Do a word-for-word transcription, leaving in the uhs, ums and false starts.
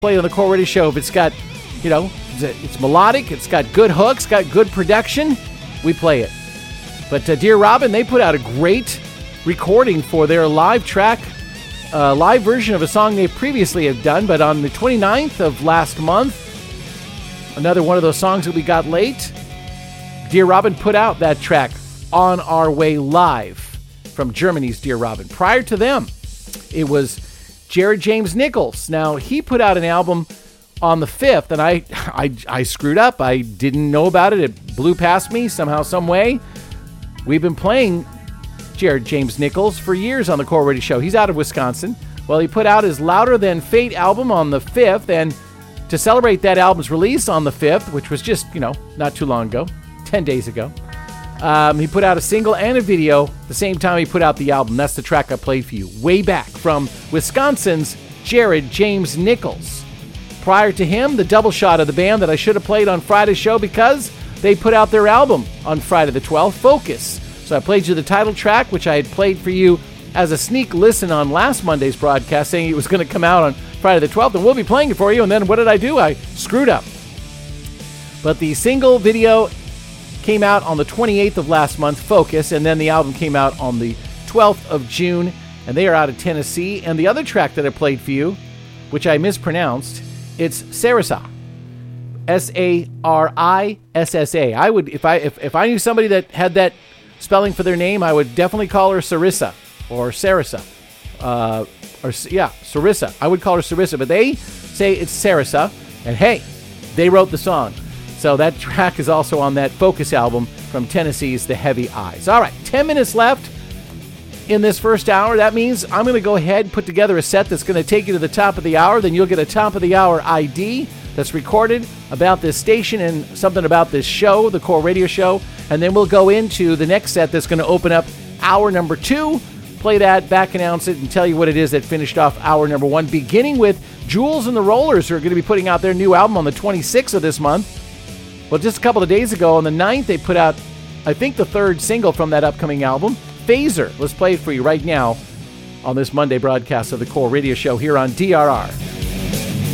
play on the Core Radio Show if it's got, you know, it's melodic, it's got good hooks, got good production, we play it. But uh, Dear Robin, they put out a great recording for their live track, uh, live version of a song they previously have done, but on the twenty-ninth of last month, another one of those songs that we got late, Dear Robin put out that track, On Our Way Live, from Germany's Dear Robin. Prior to them, it was Jared James Nichols. Now, he put out an album on the fifth, and I, I I screwed up. I didn't know about it. It blew past me somehow, some way. We've been playing Jared James Nichols for years on the Core Radio Show. He's out of Wisconsin. Well, he put out his Louder Than Fate album on the fifth, and to celebrate that album's release on the fifth, which was just, you know, not too long ago, ten days ago, Um, he put out a single and a video the same time he put out the album. That's the track I played for you. Way back from Wisconsin's Jared James Nichols. Prior to him, the double shot of the band that I should have played on Friday's show because they put out their album on Friday the twelfth, Focus. So I played you the title track, which I had played for you as a sneak listen on last Monday's broadcast, saying it was going to come out on Friday the twelfth, and we'll be playing it for you. And then what did I do? I screwed up. But the single video came out on the twenty-eighth of last month, Focus, and then the album came out on the twelfth of June, and they are out of Tennessee. And the other track that I played for you, which I mispronounced, it's Sarissa, S A R I S S A. I would, if I if, if I knew somebody that had that spelling for their name, I would definitely call her Sarissa or Sarissa, uh, or yeah, Sarissa. I would call her Sarissa, but they say it's Sarissa, and hey, they wrote the song. So that track is also on that Focus album from Tennessee's The Heavy Eyes. All right, ten minutes left in this first hour. That means I'm going to go ahead and put together a set that's going to take you to the top of the hour. Then you'll get a top of the hour I D that's recorded about this station and something about this show, the Core Radio Show. And then we'll go into the next set that's going to open up hour number two. Play that, back announce it, and tell you what it is that finished off hour number one, beginning with Jules and the Rollers, who are going to be putting out their new album on the twenty-sixth of this month. Well, just a couple of days ago, on the ninth, they put out, I think, the third single from that upcoming album, Phaser. Let's play it for you right now on this Monday broadcast of the Core Radio Show here on D R R.